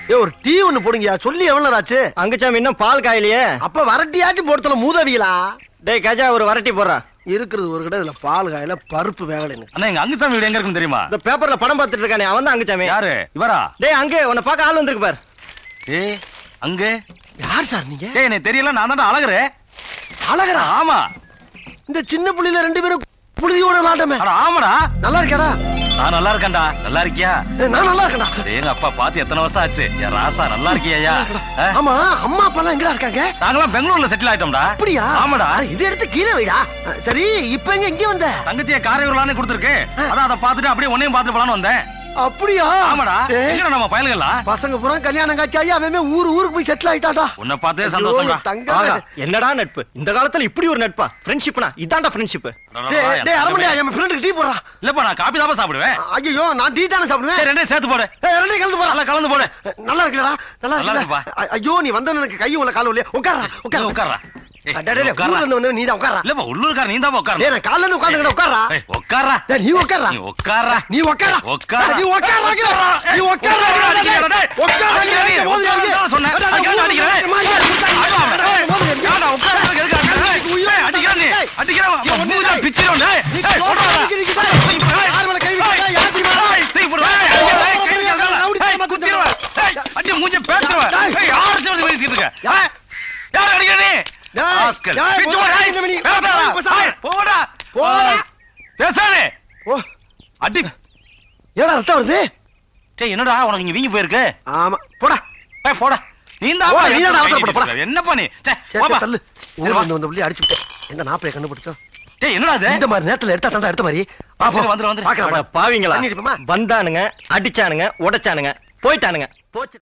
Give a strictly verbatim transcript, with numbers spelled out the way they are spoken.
ஏ ஒரு டீ ஒண்ணு போடுங்கயா. சொல்லி எவ்வளவு நேரம் ஆச்சு? அங்கச்சாமி இன்னும் பால் காயிலையே. அப்ப வரட்டியாச்சும் போடுத்தல மூதவியலா. டேய் கஜா ஒரு வரட்டி போடுறா. இருக்கிறது ஒரு கடை, இதுல பால் காயில பருப்பு வேகலைன்னு. அண்ணா எங்க அங்குசாமி வீடு எங்க இருக்குன்னு தெரியுமா? இந்த பேப்பர்ல படம் பார்த்துட்டு இருக்கானே அவன் தான் அங்கச்சாமி. யாரு இவரா? டேய் அங்கே உன்னை பார்க்க ஆள் வந்திருக்கு பார். ஏய் அங்க யார் சார் நீங்க? ஏய் எனக்கு தெரியல, நான் தான் அழகரே. அழகரா? ஆமா. இந்த சின்ன புள்ளில ரெண்டு பேரும் புழுதியோட விளையாட்டமே. அட ஆமாடா. நல்லா இருக்கேடா? நான் நல்லா இருக்கேன்டா. நல்லா இருக்கியா? நான் நல்லா இருக்கேன்டா. எங்க அப்பா பாத்து எத்தனை வருஷம் ஆச்சு? என் ராசா நல்லா இருக்கியா? ஆமா, அம்மா அப்பா எல்லாம் எங்கடா இருக்காங்க? நாங்களாம் பெங்களூர்ல செட்டில் ஆயிட்டோம்டா. அப்படியா? ஆமாடா. இதை எடுத்து கீழே வைடா. சரி இப்ப எங்க இங்க வந்த? தங்கச்சியை காரையூர்லான்னு கொடுத்துருக்கு. அதான் அதை பார்த்துட்டு அப்படியே உன்னையும் பார்த்துட்டு போலான்னு வந்தேன். அப்படியா? ஆமாடா. எங்கடா நம்ம பயலுகளா? பசங்க பூரா கல்யாணம் காட்சி அவன் ஊரு ஊருக்கு போய் செட்டில் ஆயிட்டாடா. உன்னை பார்த்தே சந்தோஷம்டா. ஆகா, என்னடா நட்பு இந்த காலத்துல இப்படி ஒரு நட்பா? ஃப்ரெண்ட்ஷிப்னா இதான்டா ஃப்ரெண்ட்ஷிப். டேய் டேய் அரமணியா என் ஃப்ரெண்டுக்கு டீ போடுறா. இல்லப்பா நான் காபி தான் சாப்பிடுவேன். ஐயோ நான் டீ தானே சாப்பிடுவேன். டேய் ரெண்டே சேர்த்து போடு. டேய் ரெண்டே கலந்து போடு. நல்லா கலந்து போடு. நல்லா இருக்குடா. நல்லா இருக்குப்பா. ஐயோ நீ வந்த எனக்கு கை உள்ள கால் உள்ள. உட்கார்றா உட்கார் உட்கார்றா. டேய் டேய் ஊர்ல இருந்து வந்து நீ தான் உட்கார்றா. இல்லப்பா உள்ளூர்கார நீ தான் உட்கார்றா. டேய் நான் கால்ல இருந்து உட்கார்ந்துடா உட்கார்றா. ஏய் உட்கார்றா. டேய் நீ உட்கார்றா. நீ உட்கார்றா. நீ உட்கார்றா. உட்கார்றா. நீ உட்கார்றா. நீ உட்கார்றா. டேய் உட்கார்றா. நீ உட்கார்றா சொன்னேன். அடிக்கிறேன் அடிக்கிறேன். யாரா உட்கார்றா எதுக்கு அடிக்கிறேன்? ஏய் அடிக்கிறேன் நீ. அடிக்கிறேன். மூஞ்சில பிச்சிரோம் டேய். ஏய் போடா. யார் மேல கை வைக்கிறா? யார் தெரியுமா? ஏய் தீ போடு. ஏய் கை வைக்கிறா. ஏய் குத்திரவா. ஏய் அடி மூஞ்சி பேத்துறவா. ஏய் யார் சேந்து பேசிட்டு இருக்க? ஏய் யார் அடிக்கிறே நீ? ஆஸ்கல் பிச்சு போடா. பேசாத. போடா. போடா. பேசாதே. ஓ அடி. ஏடா ரத்தம் வருது? டேய் என்னடா உனக்கு இங்க வீங்கி போயிருக்கு? ஆமா போடா. ஏய் போடா. நீ தான் நீ தான் அவசரப்பட போடா. என்னப்பா நீ? டேய் போடா தள்ளு. ஊர்ல வந்து வந்து புள்ளி அடிச்சு விட்டு. எங்க நாப்பைய கண்டுபிடிச்சோம். டேய் என்னடா இது? இந்த மாதிரி நேரத்துல எடுத்தா தான்டா எடுத்த மாதிரி. சரி வந்துரு வந்துரு. பாக்கறா பாவீங்களா? வந்தானுங்க, அடிச்சானுங்க, உடைச்சானுங்க, போய்ட்டானுங்க. போச்சு.